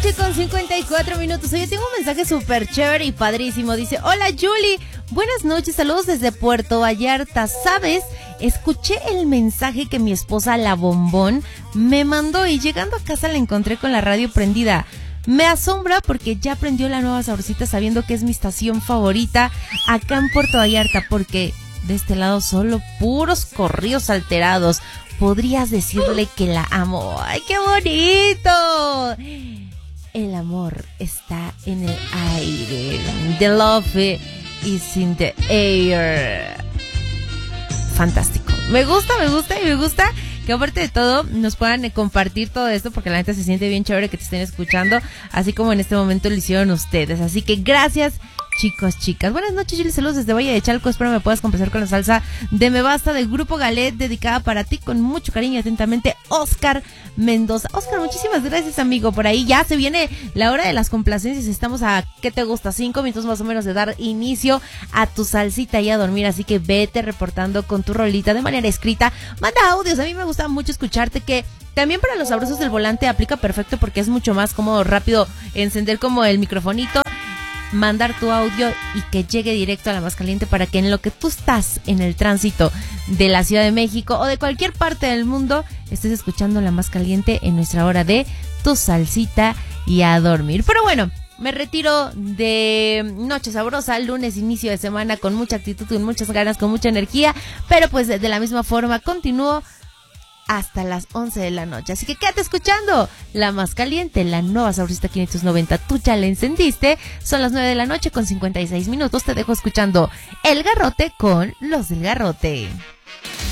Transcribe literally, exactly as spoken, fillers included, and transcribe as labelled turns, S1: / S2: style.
S1: noche con cincuenta y cuatro minutos. Oye, tengo un mensaje súper chévere y padrísimo. Dice, hola Julie, buenas noches, saludos desde Puerto Vallarta. ¿Sabes? Escuché el mensaje que mi esposa La Bombón me mandó y llegando a casa la encontré con la radio prendida. Me asombra porque ya prendió la nueva Sabrosita sabiendo que es mi estación favorita acá en Puerto Vallarta, porque de este lado solo puros corridos alterados. Podrías decirle que la amo. ¡Ay, qué bonito! El amor está en el aire. The love is in the air. Fantástico. Me gusta, me gusta y me gusta que aparte de todo nos puedan compartir todo esto, porque la neta se siente bien chévere que te estén escuchando, así como en este momento lo hicieron ustedes. Así que gracias, chicos, chicas. Buenas noches, Julie, saludos desde Valle de Chalco. Espero me puedas complacer con la salsa de Me Basta del Grupo Galet, dedicada para ti con mucho cariño y atentamente, Oscar Mendoza. Oscar, muchísimas gracias, amigo. Por ahí ya se viene la hora de las complacencias. Estamos a, ¿qué te gusta? Cinco minutos más o menos de dar inicio a tu salsita y a dormir. Así que vete reportando con tu rolita de manera escrita. Manda audios. A mí me gusta mucho escucharte, que también para los sabrosos del volante aplica perfecto porque es mucho más cómodo, rápido encender como el microfonito, mandar tu audio y que llegue directo a la más caliente, para que en lo que tú estás en el tránsito de la Ciudad de México o de cualquier parte del mundo estés escuchando la más caliente en nuestra hora de tu salsita y a dormir. Pero bueno, me retiro de Noche Sabrosa, lunes, inicio de semana, con mucha actitud, con muchas ganas, con mucha energía, pero pues de la misma forma continúo hasta las once de la noche. Así que quédate escuchando la más caliente, la nueva Sabrosita quinientos noventa. Tú ya la encendiste. Son las nueve de la noche con cincuenta y seis minutos. Te dejo escuchando El Garrote con Los del Garrote.